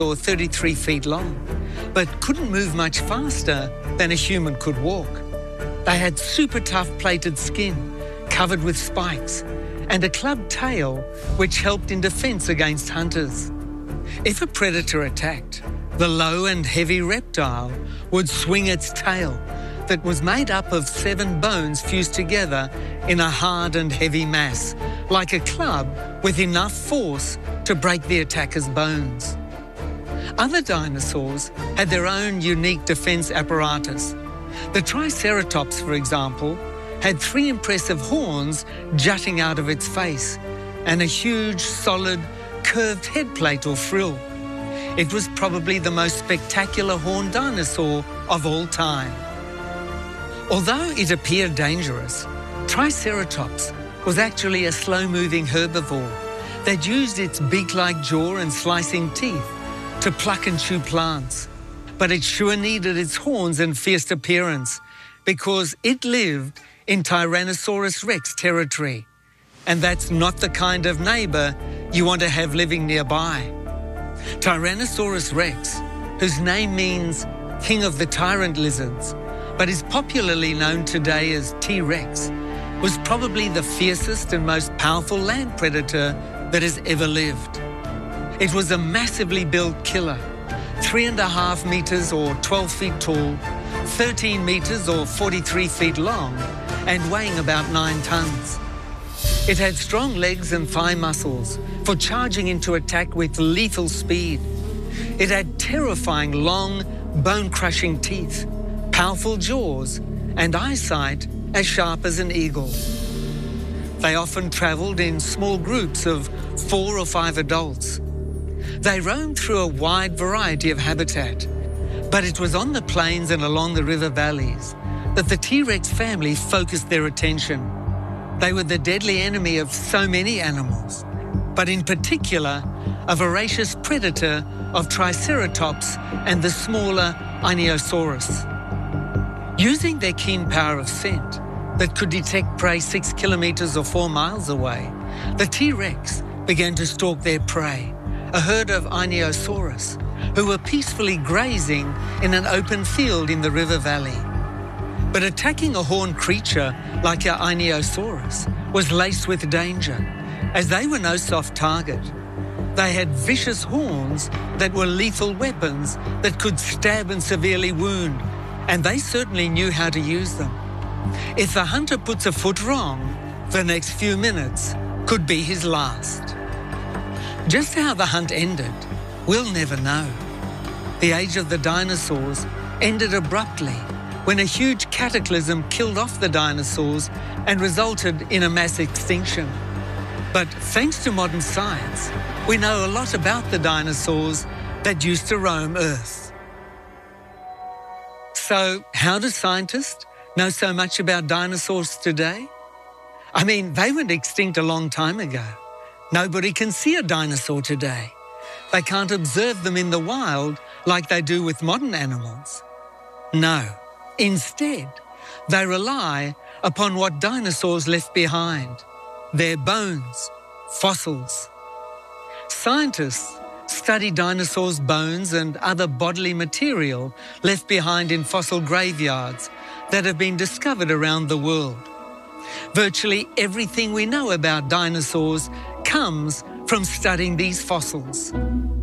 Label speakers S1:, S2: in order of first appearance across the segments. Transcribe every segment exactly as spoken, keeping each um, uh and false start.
S1: or thirty-three feet long, but couldn't move much faster than a human could walk. They had super tough plated skin, covered with spikes, and a clubbed tail which helped in defence against hunters. If a predator attacked, the low and heavy reptile would swing its tail that was made up of seven bones fused together in a hard and heavy mass, like a club with enough force to break the attacker's bones. Other dinosaurs had their own unique defence apparatus. The Triceratops, for example, had three impressive horns jutting out of its face and a huge, solid, curved headplate or frill. It was probably the most spectacular horned dinosaur of all time. Although it appeared dangerous, Triceratops was actually a slow-moving herbivore that used its beak-like jaw and slicing teeth to pluck and chew plants. But it sure needed its horns and fierce appearance because it lived in Tyrannosaurus rex territory, and that's not the kind of neighbour you want to have living nearby. Tyrannosaurus rex, whose name means king of the tyrant lizards, but is popularly known today as T-Rex, was probably the fiercest and most powerful land predator that has ever lived. It was a massively built killer, three and a half metres or twelve feet tall, thirteen metres or forty-three feet long, and weighing about nine tonnes. It had strong legs and thigh muscles for charging into attack with lethal speed. It had terrifying long, bone-crushing teeth, powerful jaws, and eyesight as sharp as an eagle. They often travelled in small groups of four or five adults. They roamed through a wide variety of habitat, but it was on the plains and along the river valleys that the T-Rex family focused their attention. They were the deadly enemy of so many animals, but in particular, a voracious predator of Triceratops and the smaller Einiosaurus. Using their keen power of scent that could detect prey six kilometres or four miles away, the T-Rex began to stalk their prey, a herd of Einiosaurus, who were peacefully grazing in an open field in the river valley. But attacking a horned creature like our Einiosaurus was laced with danger, as they were no soft target. They had vicious horns that were lethal weapons that could stab and severely wound, and they certainly knew how to use them. If the hunter puts a foot wrong, the next few minutes could be his last. Just how the hunt ended, we'll never know. The age of the dinosaurs ended abruptly when a huge cataclysm killed off the dinosaurs and resulted in a mass extinction. But thanks to modern science, we know a lot about the dinosaurs that used to roam Earth. So, how do scientists know so much about dinosaurs today? I mean, they went extinct a long time ago. Nobody can see a dinosaur today. They can't observe them in the wild like they do with modern animals. No, instead, they rely upon what dinosaurs left behind, their bones, fossils. Scientists study dinosaurs' bones and other bodily material left behind in fossil graveyards that have been discovered around the world. Virtually everything we know about dinosaurs comes from studying these fossils.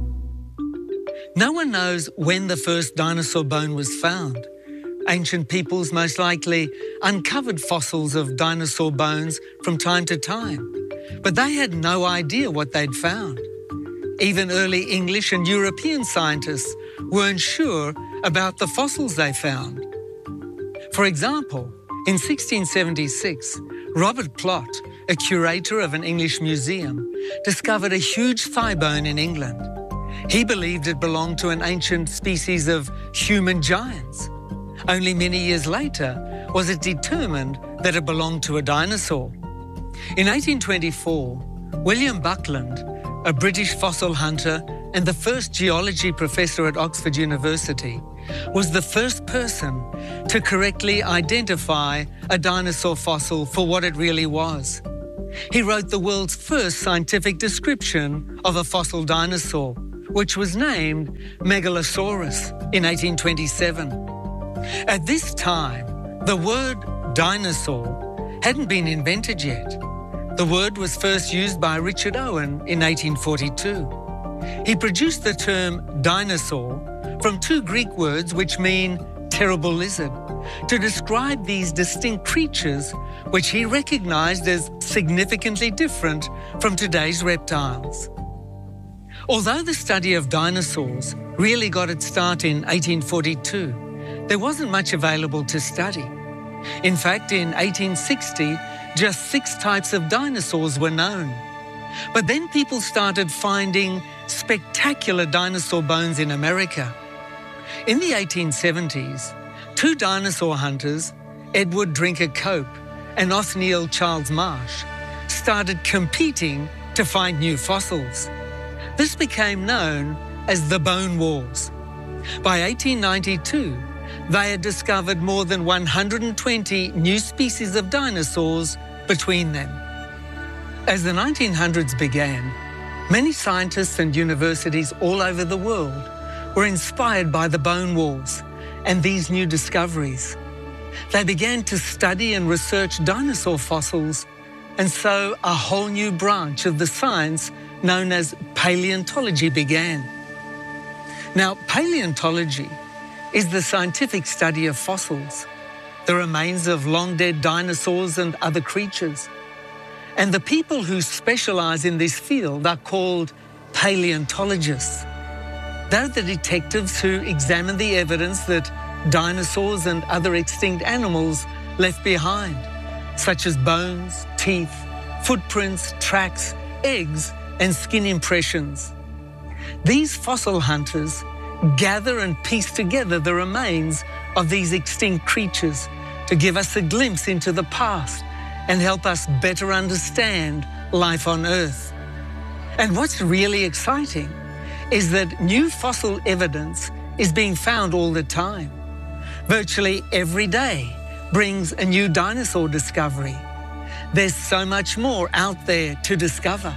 S1: No one knows when the first dinosaur bone was found. Ancient peoples most likely uncovered fossils of dinosaur bones from time to time, but they had no idea what they'd found. Even early English and European scientists weren't sure about the fossils they found. For example, in sixteen seventy-six, Robert Plot, a curator of an English museum, discovered a huge thigh bone in England. He believed it belonged to an ancient species of human giants. Only many years later was it determined that it belonged to a dinosaur. In eighteen twenty-four, William Buckland, a British fossil hunter and the first geology professor at Oxford University, was the first person to correctly identify a dinosaur fossil for what it really was. He wrote the world's first scientific description of a fossil dinosaur, which was named Megalosaurus in eighteen twenty-seven. At this time, the word dinosaur hadn't been invented yet. The word was first used by Richard Owen in eighteen forty-two. He produced the term dinosaur from two Greek words which mean terrible lizard, to describe these distinct creatures which he recognized as significantly different from today's reptiles. Although the study of dinosaurs really got its start in eighteen forty-two, there wasn't much available to study. In fact, in eighteen sixty, just six types of dinosaurs were known. But then people started finding spectacular dinosaur bones in America. In the eighteen seventies, two dinosaur hunters, Edward Drinker Cope and Othniel Charles Marsh, started competing to find new fossils. This became known as the Bone Wars. By eighteen ninety-two, they had discovered more than one hundred twenty new species of dinosaurs between them. As the nineteen hundreds began, many scientists and universities all over the world were inspired by the Bone Wars and these new discoveries. They began to study and research dinosaur fossils, and so a whole new branch of the science known as paleontology began. Now, paleontology is the scientific study of fossils, the remains of long-dead dinosaurs and other creatures. And the people who specialize in this field are called paleontologists. They're the detectives who examine the evidence that dinosaurs and other extinct animals left behind, such as bones, teeth, footprints, tracks, eggs, and skin impressions. These fossil hunters gather and piece together the remains of these extinct creatures to give us a glimpse into the past and help us better understand life on Earth. And what's really exciting is that new fossil evidence is being found all the time. Virtually every day brings a new dinosaur discovery. There's so much more out there to discover.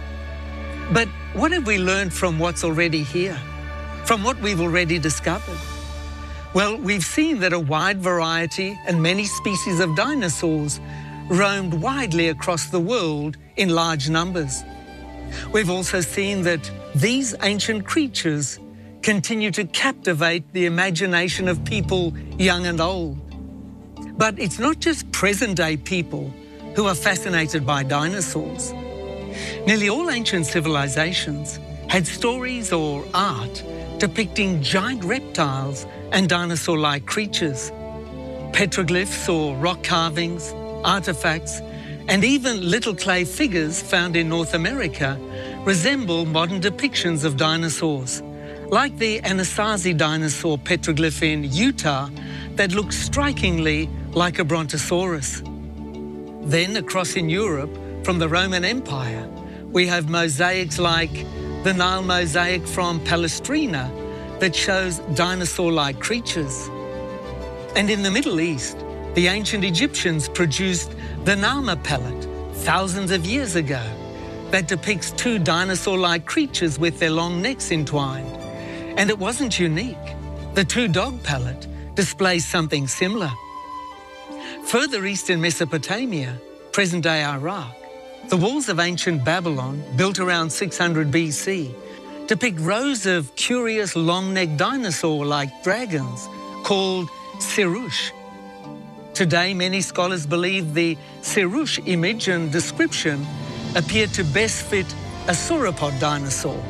S1: But what have we learned from what's already here, from what we've already discovered? Well, we've seen that a wide variety and many species of dinosaurs roamed widely across the world in large numbers. We've also seen that these ancient creatures continue to captivate the imagination of people young and old. But it's not just present-day people who are fascinated by dinosaurs. Nearly all ancient civilizations had stories or art depicting giant reptiles and dinosaur-like creatures. Petroglyphs or rock carvings, artifacts, and even little clay figures found in North America resemble modern depictions of dinosaurs, like the Anasazi dinosaur petroglyph in Utah that looks strikingly like a brontosaurus. Then, across in Europe, from the Roman Empire, we have mosaics like the Nile mosaic from Palestrina that shows dinosaur-like creatures. And in the Middle East, the ancient Egyptians produced the Narmer palette thousands of years ago that depicts two dinosaur-like creatures with their long necks entwined. And it wasn't unique. The two-dog palette displays something similar. Further east in Mesopotamia, present-day Iraq, the walls of ancient Babylon, built around six hundred B C, depict rows of curious long-necked dinosaur-like dragons called Sirush. Today, many scholars believe the Sirush image and description appear to best fit a sauropod dinosaur.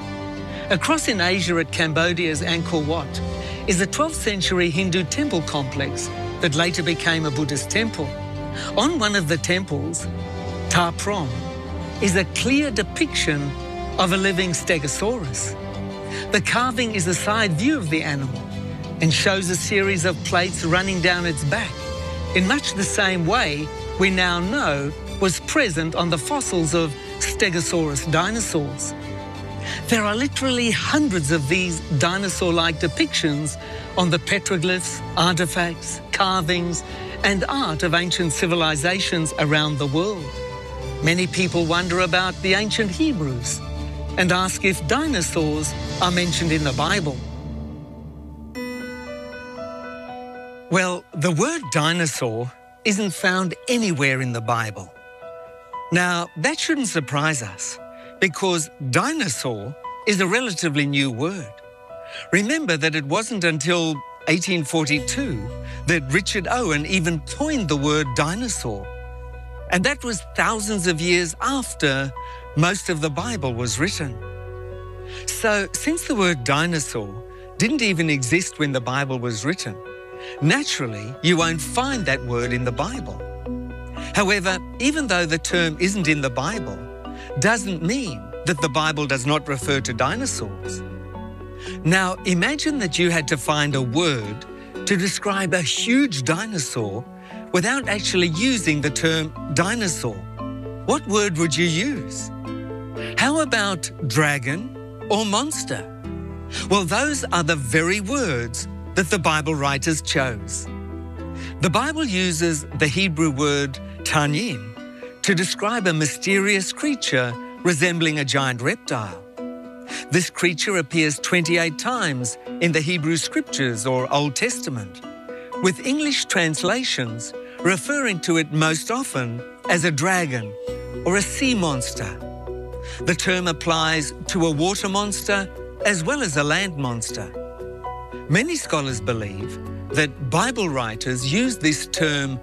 S1: Across in Asia at Cambodia's Angkor Wat is a twelfth century Hindu temple complex that later became a Buddhist temple. On one of the temples, Ta Prohm, is a clear depiction of a living Stegosaurus. The carving is a side view of the animal and shows a series of plates running down its back, in much the same way we now know was present on the fossils of Stegosaurus dinosaurs. There are literally hundreds of these dinosaur-like depictions on the petroglyphs, artifacts, carvings, and art of ancient civilizations around the world. Many people wonder about the ancient Hebrews. and ask if dinosaurs are mentioned in the Bible. Well, the word dinosaur isn't found anywhere in the Bible. Now, that shouldn't surprise us, because dinosaur is a relatively new word. Remember that it wasn't until eighteen forty-two that Richard Owen even coined the word dinosaur. And that was thousands of years after most of the Bible was written. So, since the word dinosaur didn't even exist when the Bible was written, naturally, you won't find that word in the Bible. However, even though the term isn't in the Bible, doesn't mean that the Bible does not refer to dinosaurs. Now, imagine that you had to find a word to describe a huge dinosaur without actually using the term dinosaur. What word would you use? How about dragon or monster? Well, those are the very words that the Bible writers chose. The Bible uses the Hebrew word tanyin to describe a mysterious creature resembling a giant reptile. This creature appears twenty-eight times in the Hebrew Scriptures or Old Testament, with English translations referring to it most often as a dragon or a sea monster. The term applies to a water monster as well as a land monster. Many scholars believe that Bible writers used this term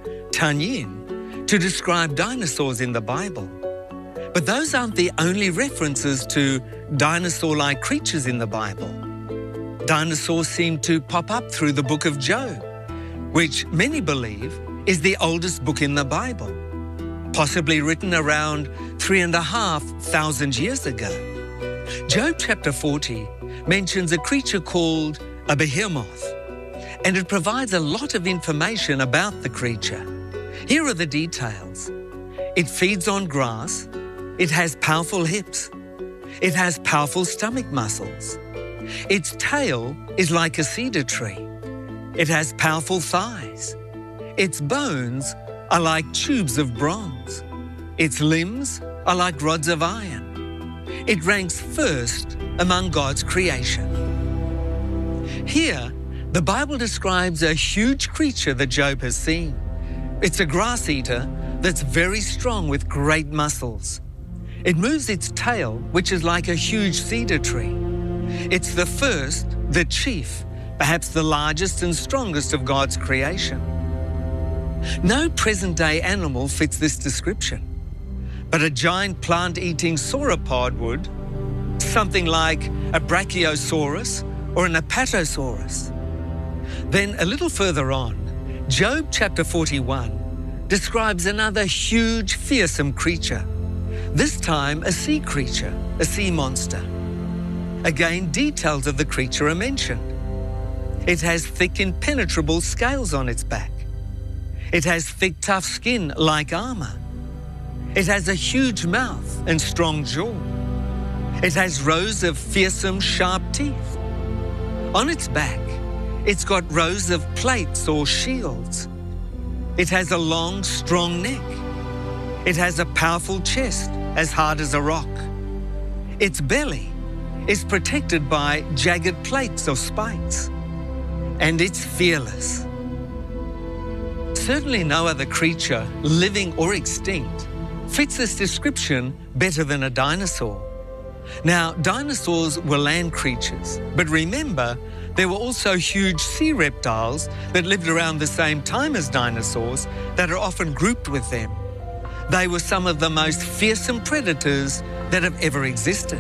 S1: tanyin to describe dinosaurs in the Bible. But those aren't the only references to dinosaur-like creatures in the Bible. Dinosaurs seem to pop up through the book of Job, which many believe is the oldest book in the Bible, possibly written around three and a half thousand years ago. Job chapter forty mentions a creature called a behemoth, and it provides a lot of information about the creature. Here are the details. It feeds on grass. It has powerful hips. It has powerful stomach muscles. Its tail is like a cedar tree. It has powerful thighs. Its bones are like tubes of bronze. Its limbs are like rods of iron. It ranks first among God's creation. Here, the Bible describes a huge creature that Job has seen. It's a grass eater that's very strong with great muscles. It moves its tail, which is like a huge cedar tree. It's the first, the chief, perhaps the largest and strongest of God's creation. No present-day animal fits this description, but a giant plant-eating sauropod would, something like a Brachiosaurus or an Apatosaurus. Then a little further on, Job chapter forty-one describes another huge, fearsome creature, this time a sea creature, a sea monster. Again, details of the creature are mentioned. It has thick, impenetrable scales on its back. It has thick, tough skin like armor. It has a huge mouth and strong jaw. It has rows of fearsome, sharp teeth. On its back, it's got rows of plates or shields. It has a long, strong neck. It has a powerful chest as hard as a rock. Its belly is protected by jagged plates or spikes. And it's fearless. Certainly no other creature, living or extinct, fits this description better than a dinosaur. Now, dinosaurs were land creatures, but remember, there were also huge sea reptiles that lived around the same time as dinosaurs that are often grouped with them. They were some of the most fearsome predators that have ever existed.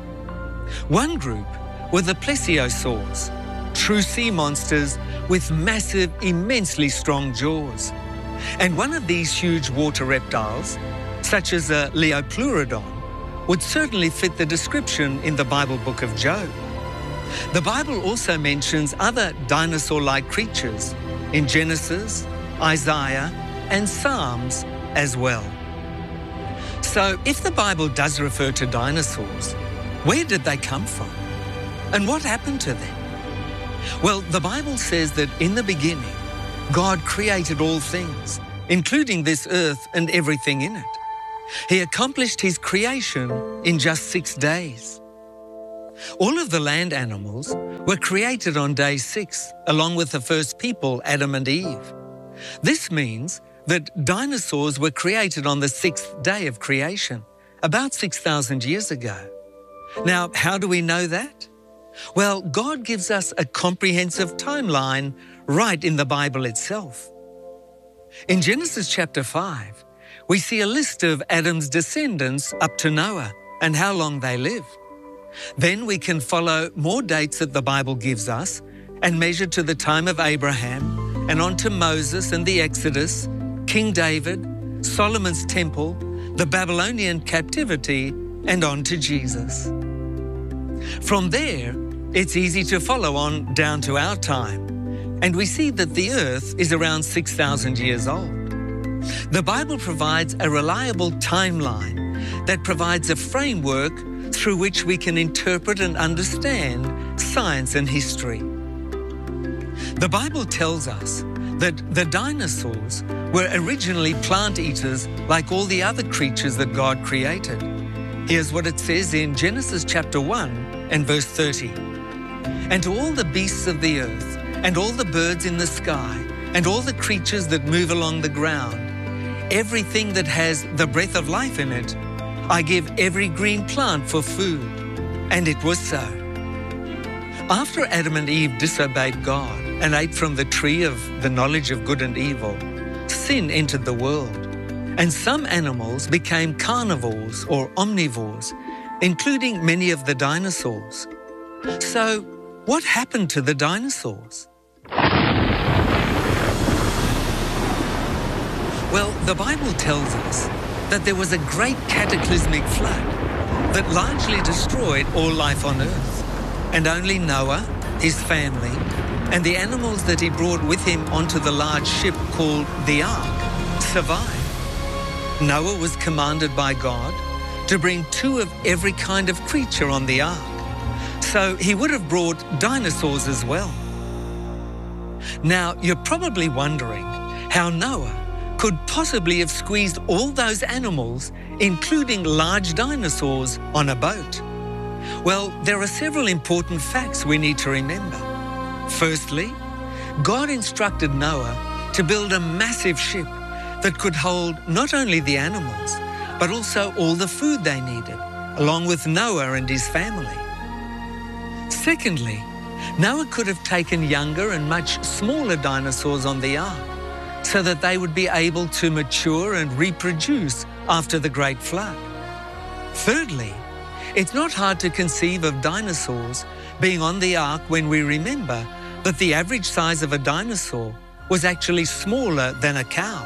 S1: One group were the plesiosaurs, true sea monsters with massive, immensely strong jaws. And one of these huge water reptiles, such as a Liopleurodon, would certainly fit the description in the Bible book of Job. The Bible also mentions other dinosaur-like creatures in Genesis, Isaiah, and Psalms as well. So if the Bible does refer to dinosaurs, where did they come from? And what happened to them? Well, the Bible says that in the beginning, God created all things, including this earth and everything in it. He accomplished his creation in just six days. All of the land animals were created on day six, along with the first people, Adam and Eve. This means that dinosaurs were created on the sixth day of creation, about six thousand years ago. Now, how do we know that? Well, God gives us a comprehensive timeline right in the Bible itself. In Genesis chapter five, we see a list of Adam's descendants up to Noah and how long they lived. Then we can follow more dates that the Bible gives us and measure to the time of Abraham and on to Moses and the Exodus, King David, Solomon's temple, the Babylonian captivity, and on to Jesus. From there, it's easy to follow on down to our time, and we see that the earth is around six thousand years old. The Bible provides a reliable timeline that provides a framework through which we can interpret and understand science and history. The Bible tells us that the dinosaurs were originally plant eaters like all the other creatures that God created. Here's what it says in Genesis chapter one and verse thirty. And to all the beasts of the earth, and all the birds in the sky, and all the creatures that move along the ground, everything that has the breath of life in it, I give every green plant for food. And it was so. After Adam and Eve disobeyed God and ate from the tree of the knowledge of good and evil, sin entered the world, and some animals became carnivores or omnivores, including many of the dinosaurs. So, what happened to the dinosaurs? Well, the Bible tells us that there was a great cataclysmic flood that largely destroyed all life on earth, and only Noah, his family, and the animals that he brought with him onto the large ship called the Ark survived. Noah was commanded by God to bring two of every kind of creature on the ark, so he would have brought dinosaurs as well. Now, you're probably wondering how Noah could possibly have squeezed all those animals, including large dinosaurs, on a boat. Well, there are several important facts we need to remember. Firstly, God instructed Noah to build a massive ship that could hold not only the animals, but also all the food they needed, along with Noah and his family. Secondly, Noah could have taken younger and much smaller dinosaurs on the ark so that they would be able to mature and reproduce after the great flood. Thirdly, it's not hard to conceive of dinosaurs being on the ark when we remember that the average size of a dinosaur was actually smaller than a cow.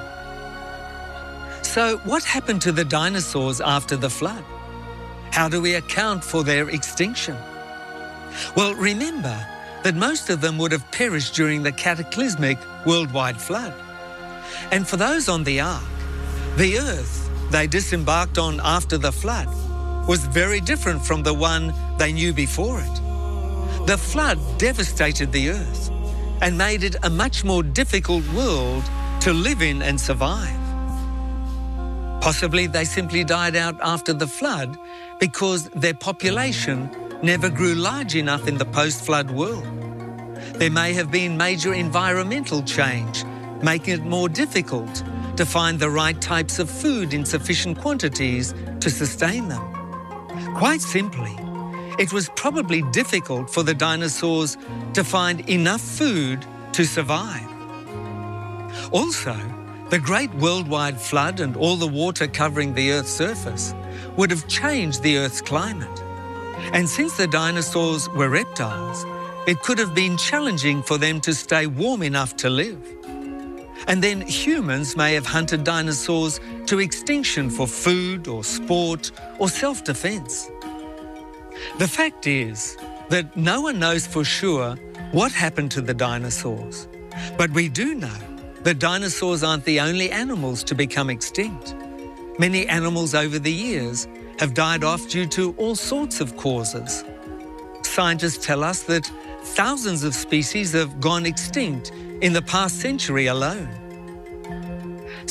S1: So what happened to the dinosaurs after the flood? How do we account for their extinction? Well, remember that most of them would have perished during the cataclysmic worldwide flood. And for those on the ark, the earth they disembarked on after the flood was very different from the one they knew before it. The flood devastated the earth and made it a much more difficult world to live in and survive. Possibly they simply died out after the flood because their population never grew large enough in the post-flood world. There may have been major environmental change, making it more difficult to find the right types of food in sufficient quantities to sustain them. Quite simply, it was probably difficult for the dinosaurs to find enough food to survive. Also, the great worldwide flood and all the water covering the Earth's surface would have changed the Earth's climate. And since the dinosaurs were reptiles, it could have been challenging for them to stay warm enough to live. And then humans may have hunted dinosaurs to extinction for food or sport or self-defense. The fact is that no one knows for sure what happened to the dinosaurs, but we do know that dinosaurs aren't the only animals to become extinct. Many animals over the years have died off due to all sorts of causes. Scientists tell us that thousands of species have gone extinct in the past century alone.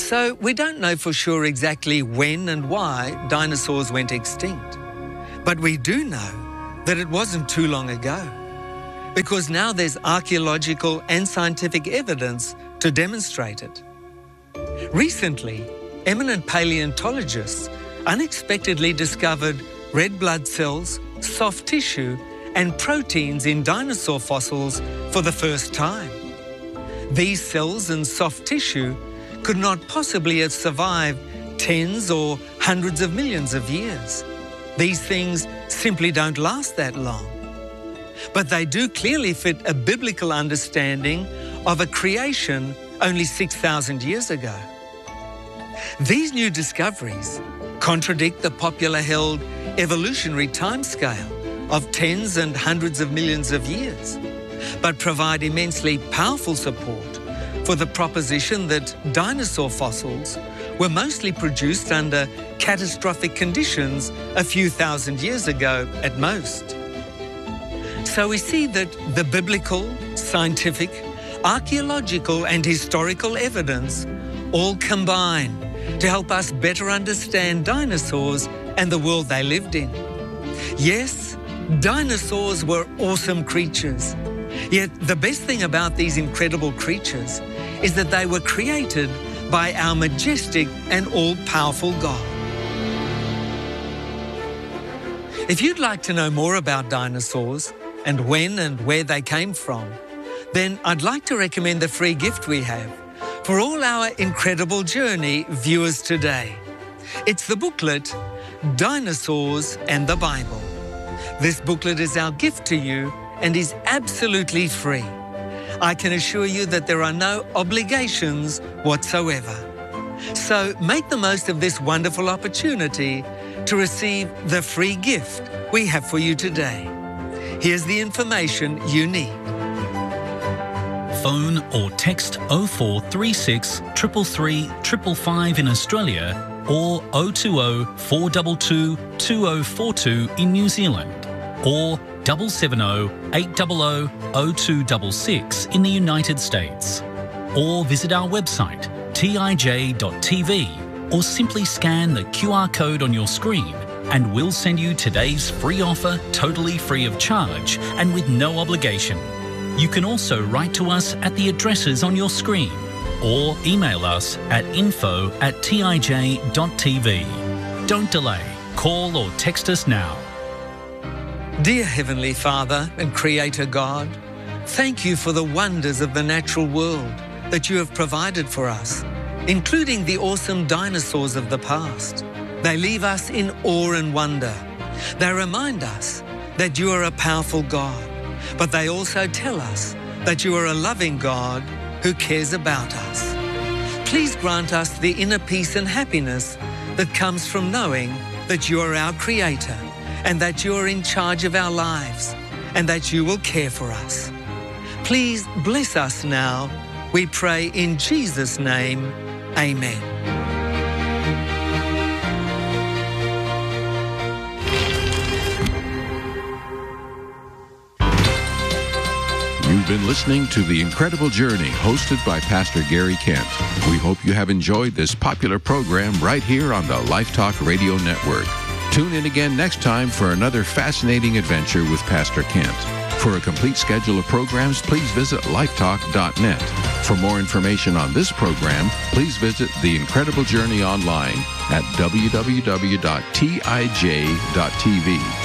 S1: So we don't know for sure exactly when and why dinosaurs went extinct. But we do know that it wasn't too long ago, because now there's archaeological and scientific evidence to demonstrate it. Recently, eminent paleontologists unexpectedly discovered red blood cells, soft tissue, and proteins in dinosaur fossils for the first time. These cells and soft tissue could not possibly have survived tens or hundreds of millions of years. These things simply don't last that long. But they do clearly fit a biblical understanding of a creation only six thousand years ago. These new discoveries contradict the popular-held evolutionary timescale of tens and hundreds of millions of years, but provide immensely powerful support for the proposition that dinosaur fossils were mostly produced under catastrophic conditions a few thousand years ago at most. So we see that the biblical, scientific, archaeological and historical evidence all combine to help us better understand dinosaurs and the world they lived in. Yes, dinosaurs were awesome creatures. Yet the best thing about these incredible creatures is that they were created by our majestic and all-powerful God. If you'd like to know more about dinosaurs and when and where they came from, then I'd like to recommend the free gift we have for all our Incredible Journey viewers today. It's the booklet, Dinosaurs and the Bible. This booklet is our gift to you and is absolutely free. I can assure you that there are no obligations whatsoever. So make the most of this wonderful opportunity to receive the free gift we have for you today. Here's the information you need.
S2: Phone or text oh four three six, three three three, five five five in Australia or oh two oh, four two two, two oh four two in New Zealand, or seven seven oh, eight hundred, oh two six six in the United States. Or visit our website T I J dot T V or simply scan the Q R code on your screen and we'll send you today's free offer totally free of charge and with no obligation. You can also write to us at the addresses on your screen or email us at info at T I J dot T V. Don't delay. Call or text us now.
S1: Dear Heavenly Father and Creator God, thank you for the wonders of the natural world that you have provided for us, including the awesome dinosaurs of the past. They leave us in awe and wonder. They remind us that you are a powerful God, but they also tell us that you are a loving God who cares about us. Please grant us the inner peace and happiness that comes from knowing that you are our Creator and that you are in charge of our lives and that you will care for us. Please bless us now. We pray in Jesus' name. Amen.
S3: You've been listening to The Incredible Journey, hosted by Pastor Gary Kent. We hope you have enjoyed this popular program right here on the Life Talk Radio Network. Tune in again next time for another fascinating adventure with Pastor Kent. For a complete schedule of programs, please visit life talk dot net. For more information on this program, please visit The Incredible Journey online at w w w dot T I J dot T V.